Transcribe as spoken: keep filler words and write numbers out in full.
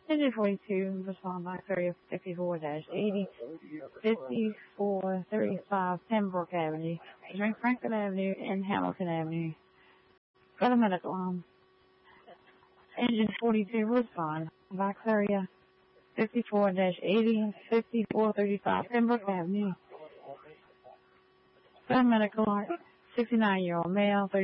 Engine forty-two, respond by area fifty-four eighty, fifty-four thirty-five Pembroke Avenue, between Franklin Avenue and Hamilton Avenue. Got a medical arm. Engine forty-two, respond by area fifty-four eighty, fifty-four thirty-five Pembroke Avenue. Got a medical arm. sixty-nine-year-old male,